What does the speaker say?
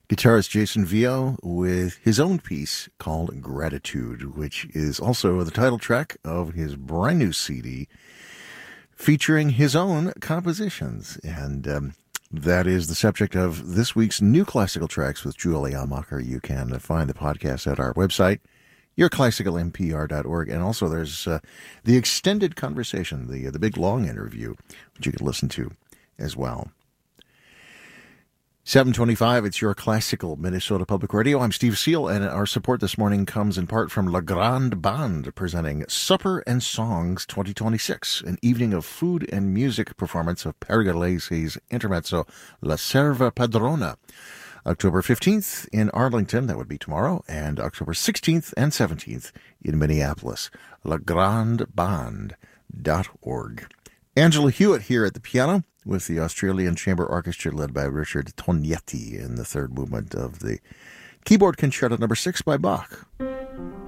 Guitarist Jason Vio with his own piece called Gratitude, which is also the title track of his brand new CD featuring his own compositions. And that is the subject of this week's New Classical Tracks with Julie Amacher. You can find the podcast at our website, yourclassicalmpr.org. And also there's the extended conversation, the big long interview, which you can listen to as well. 725, it's Your Classical Minnesota Public Radio. I'm Steve Seal, and our support this morning comes in part from La Grande Bande, presenting Supper and Songs 2026, an evening of food and music performance of Pergolesi's intermezzo La Serva Padrona. October 15th in Arlington, that would be tomorrow, and October 16th and 17th in Minneapolis. LaGrandeBand.org. Angela Hewitt here at the piano with the Australian Chamber Orchestra led by Richard Tognetti in the third movement of the Keyboard Concerto No. 6 by Bach.